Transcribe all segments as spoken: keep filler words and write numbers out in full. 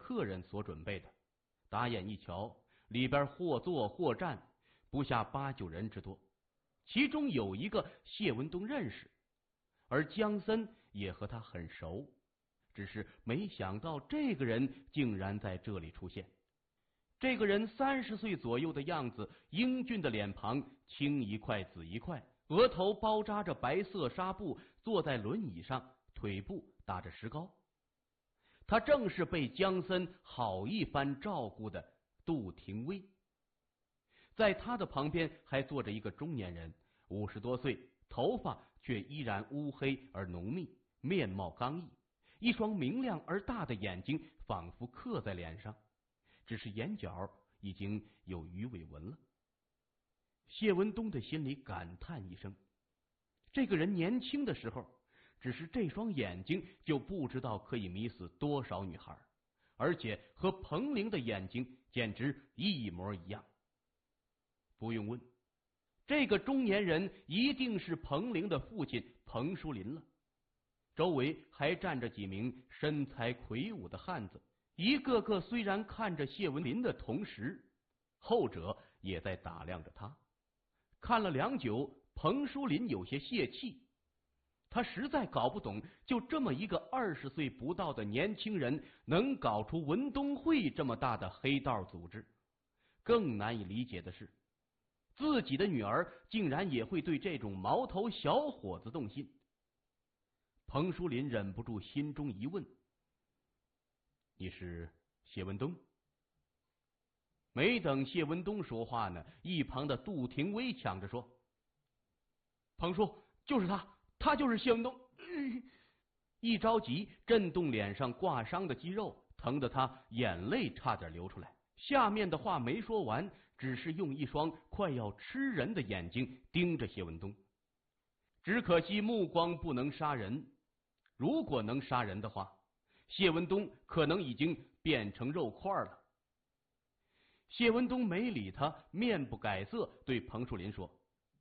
客人所准备的。打眼一瞧，里边或坐或站，不下八九人之多。其中有一个谢文东认识，而江森也和他很熟，只是没想到这个人竟然在这里出现。这个人三十岁左右的样子，英俊的脸庞，青一块紫一块，额头包扎着白色纱布，坐在轮椅上，腿部打着石膏。他正是被江森好一番照顾的杜廷威。在他的旁边还坐着一个中年人，五十多岁，头发却依然乌黑而浓密，面貌刚毅，一双明亮而大的眼睛仿佛刻在脸上，只是眼角已经有鱼尾纹了。谢文东的心里感叹一声，这个人年轻的时候，只是这双眼睛就不知道可以迷死多少女孩，而且和彭玲的眼睛简直一模一样。不用问，这个中年人一定是彭玲的父亲彭书林了。周围还站着几名身材魁梧的汉子，一个个虽然看着谢文林的同时，后者也在打量着他。看了良久，彭书林有些泄气，他实在搞不懂，就这么一个二十岁不到的年轻人，能搞出文东会这么大的黑道组织。更难以理解的是，自己的女儿竟然也会对这种毛头小伙子动心。彭书林忍不住心中一问：“你是谢文东？”没等谢文东说话呢，一旁的杜廷威抢着说：“彭叔，就是他，他就是谢文东。”一着急，震动脸上挂伤的肌肉，疼得他眼泪差点流出来。下面的话没说完，只是用一双快要吃人的眼睛盯着谢文东。只可惜目光不能杀人，如果能杀人的话，谢文东可能已经变成肉块了。谢文东没理他，面不改色对彭树林说：“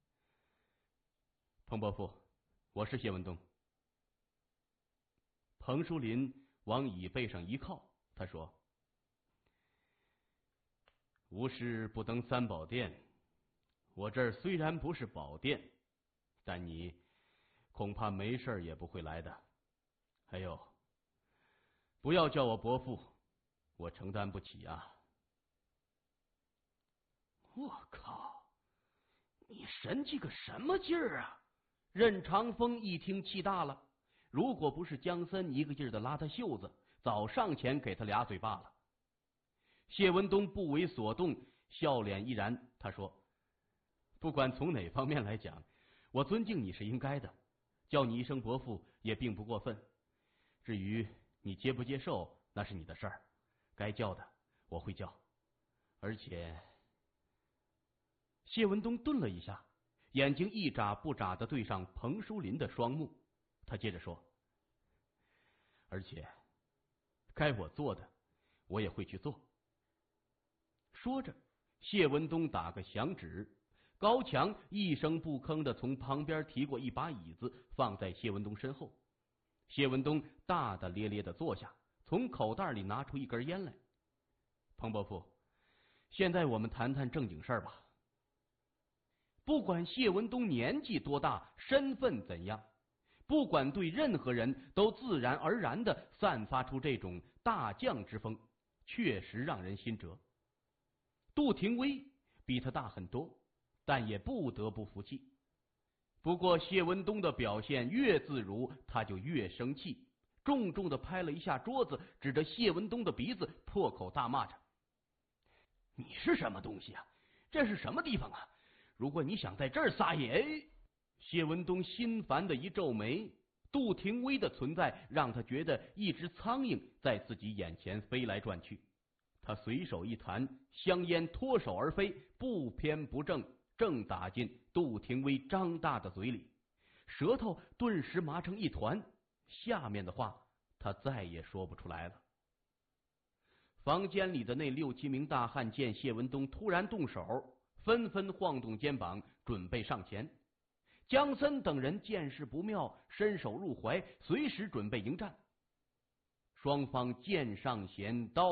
彭伯父，我是谢文东。”彭树林往椅背上一靠，他说：“无事不登三宝殿，我这儿虽然不是宝殿，但你恐怕没事也不会来的。还有，不要叫我伯父，我承担不起啊。”我靠，你神气个什么劲儿啊！任长风一听气大了，如果不是江森一个劲儿的拉他袖子，早上前给他俩嘴巴了。谢文东不为所动，笑脸毅然，他说：“不管从哪方面来讲，我尊敬你是应该的，叫你一声伯父也并不过分。至于你接不接受，那是你的事儿，该叫的我会叫。而且……”谢文东顿了一下，眼睛一眨不眨的对上彭书林的双目，他接着说：“而且该我做的我也会去做。”说着，谢文东打个响指，高强一声不吭的从旁边提过一把椅子，放在谢文东身后。谢文东大大咧咧的坐下，从口袋里拿出一根烟来。“彭伯父，现在我们谈谈正经事儿吧。”不管谢文东年纪多大，身份怎样，不管对任何人都自然而然的散发出这种大将之风，确实让人心折。杜廷威比他大很多，但也不得不服气。不过谢文东的表现越自如，他就越生气，重重的拍了一下桌子，指着谢文东的鼻子破口大骂着：“你是什么东西啊？这是什么地方啊？如果你想在这儿撒野……”谢文东心烦的一皱眉，杜廷威的存在让他觉得一只苍蝇在自己眼前飞来转去。他随手一弹，香烟脱手而飞，不偏不正，正打进杜廷威张大的嘴里，舌头顿时麻成一团，下面的话他再也说不出来了。房间里的那六七名大汉见谢文东突然动手，纷纷晃动肩膀，准备上前。江森等人见势不妙，伸手入怀，随时准备迎战。双方剑上弦，刀